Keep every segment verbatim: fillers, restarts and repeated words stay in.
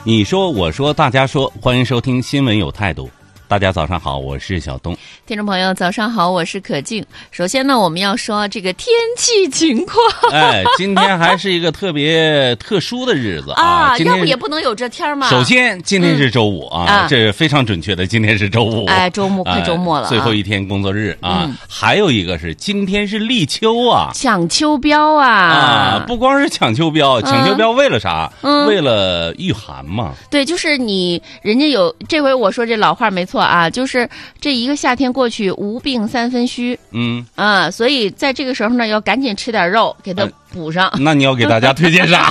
你说我说大家说，欢迎收听新闻有态度。大家早上好，我是小东。 听众朋友早上好，我是可静。首先呢，我们要说这个天气情况。 哎，今天还是一个特别特殊的日子啊！ 啊， 今天要不也不能有这天嘛。 首先，今天是周五啊， 嗯、 这是非常准确的，今天是周五。 哎，周末快周末了、啊哎，最后一天工作日啊。 嗯、 还有一个是今天是立秋啊， 抢秋膘啊！ 啊，不光是抢秋膘，抢秋膘为了啥？ 嗯、 为了御寒嘛。 对，就是你人家有这回我说这老话没错啊，就是这一个夏天过去，无病三分虚。 嗯啊，所以在这个时候呢，要赶紧吃点肉，给它补上。 呃、那你要给大家推荐啥？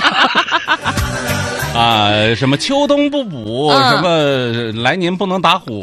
啊，什么秋冬不补，嗯、什么来年不能打虎，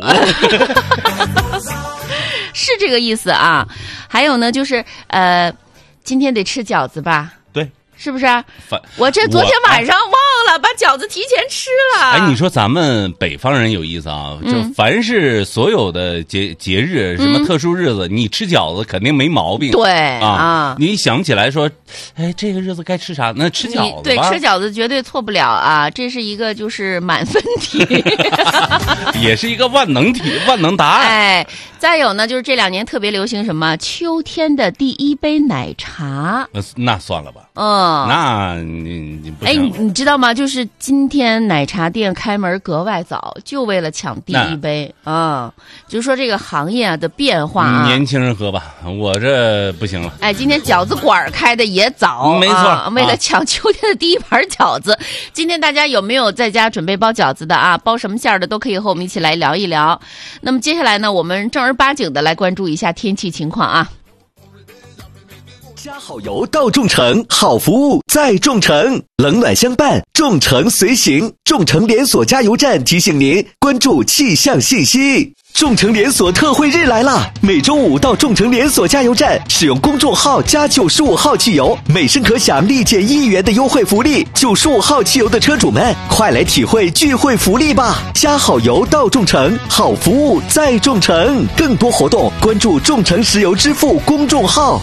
是这个意思啊。还有呢，就是呃，今天得吃饺子吧？ 对。 是不是？我这昨天晚上忘了把饺子提前吃了。 哎，你说咱们北方人有意思啊，就凡是所有的节节日、什么特殊日子，你吃饺子肯定没毛病。 对啊，你想起来说，哎，这个日子该吃啥？那吃饺子吧。 对，吃饺子绝对错不了啊！这是一个就是满分题， 也是一个万能题、万能答案。 哎，再有呢，就是这两年特别流行什么秋天的第一杯奶茶。 那那算了吧。 嗯。 那你你不哎，你知道吗？就是今天奶茶店开门格外早，就为了抢第一杯啊、嗯！就是说这个行业啊的变化啊， 年轻人喝吧，我这不行了。 哎，今天饺子馆开的也早， 没错、 啊，为了抢秋天的第一盘饺子。啊、今天大家有没有在家准备包饺子的啊？包什么馅儿的都可以和我们一起来聊一聊。那么接下来呢，我们正儿八经的来关注一下天气情况啊。 加好油到众诚，好服务在众诚，冷暖相伴，众诚随行。众诚连锁加油站提醒您关注气象信息。众诚连锁特惠日来啦！每周五到众诚连锁加油站使用公众号加九十五号汽油，每升可享立减一元的优惠福利。九十五号汽油的车主们，快来体会聚会福利吧！加好油到众诚，好服务在众诚。更多活动关注众诚石油支付公众号。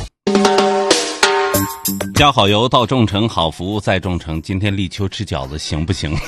加好油到众诚，好服务在众诚。今天立秋吃饺子行不行？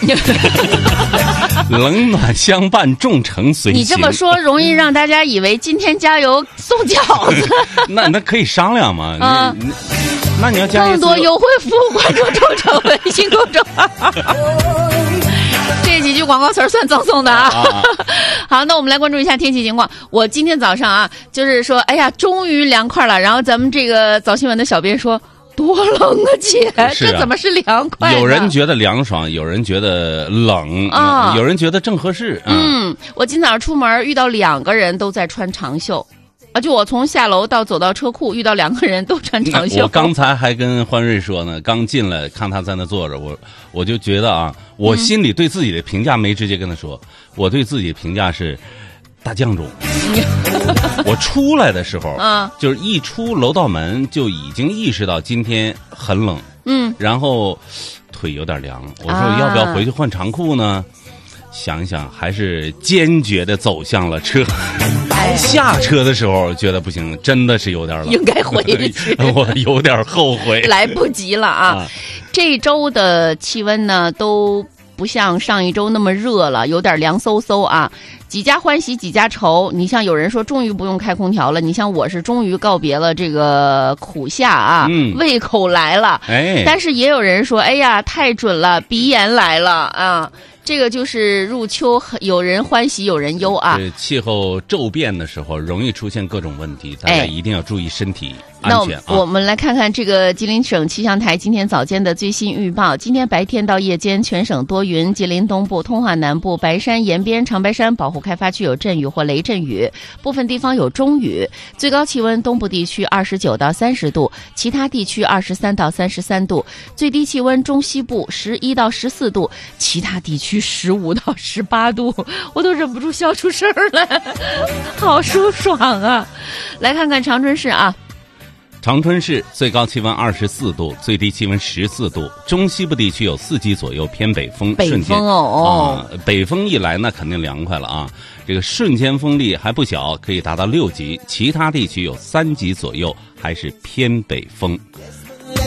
冷暖相伴，众诚随行。 你这么说容易让大家以为今天加油送饺子。 那那可以商量嘛？ 嗯， 你那你要加更多优惠服务，关注众诚微信公众号。这几句广告词算赠送的啊！啊好，那我们来关注一下天气情况。我今天早上啊，就是说，哎呀，终于凉快了。然后咱们这个早新闻的小编说。多冷啊，姐！ 啊、 这怎么是凉快？ 有人觉得凉爽，有人觉得冷， 啊、 嗯，有人觉得正合适。 嗯，嗯我今早上出门遇到两个人都在穿长袖，啊，就我从下楼到走到车库遇到两个人都穿长袖。 我刚才还跟欢瑞说呢，刚进来看他在那坐着，我我就觉得啊，我心里对自己的评价没直接跟他说，嗯、我对自己的评价是大将种。我出来的时候， 嗯， 就是一出楼道门就已经意识到今天很冷， 嗯， 然后腿有点凉，我说要不要回去换长裤呢？啊、想一想，还是坚决的走向了车。 哎、 下车的时候觉得不行，真的是有点冷， 应该回去。 我有点后悔， 来不及了啊！啊这周的气温呢都不像上一周那么热了，有点凉飕飕啊。几家欢喜几家愁，你像有人说终于不用开空调了，你像我是终于告别了这个苦夏啊， 嗯、 胃口来了。 哎， 但是也有人说，哎呀，太准了，鼻炎来了啊。这个就是入秋，有人欢喜有人忧啊。 气候骤变的时候，容易出现各种问题，大家一定要注意身体安全啊。 那我们来看看这个吉林省气象台今天早间的最新预报。今天白天到夜间，全省多云，吉林东部、通化南部、白山延边、长白山保护开发区有阵雨或雷阵雨，部分地方有中雨。最高气温东部地区二十九到三十度，其他地区二十三到三十三度。最低气温中西部十一到十四度，其他地区十五到十八度，我都忍不住笑出声来，好舒爽啊！来看看长春市啊。 长春市最高气温二十四度，最低气温十四度，中西部地区有四级左右偏北风， 北风哦， 啊，北风一来那肯定凉快了啊。这个瞬间风力还不小，可以达到六级，其他地区有三级左右，还是偏北风。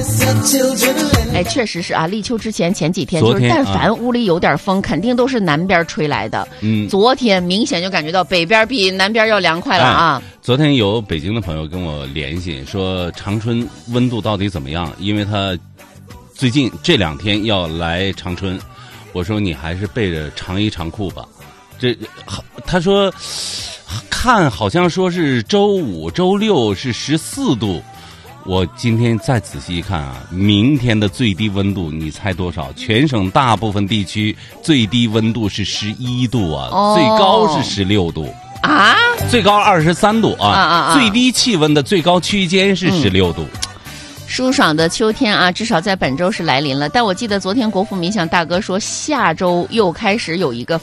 哎，确实是啊，立秋之前前几天， 昨天就是但凡屋里有点风，啊、肯定都是南边吹来的。 嗯， 昨天明显就感觉到北边比南边要凉快了啊。 哎、昨天有北京的朋友跟我联系说，长春温度到底怎么样？因为他最近这两天要来长春，我说你还是备着长衣长裤吧。这他说看好像说是周五、周六是十四度。我今天再仔细一看啊，明天的最低温度你猜多少？全省大部分地区最低温度是十一度啊，哦、最高是十六度啊， 最高二十三度啊， 啊啊啊最低气温的最高区间是十六度。嗯， 舒爽的秋天啊，至少在本周是来临了。但我记得昨天国富民享大哥说，下周又开始有一个